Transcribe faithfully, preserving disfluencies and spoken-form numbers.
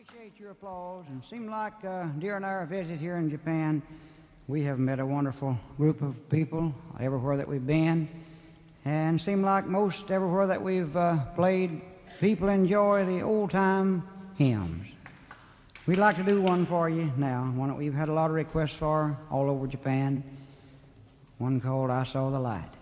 Appreciate your applause, and seem like uh, during our visit here in Japan, we have met a wonderful group of people everywhere that we've been, and seem like most everywhere that we've uh, played, people enjoy the old-time hymns. We'd like to do one for you now, one that we've had a lot of requests for all over Japan, one called I Saw the Light.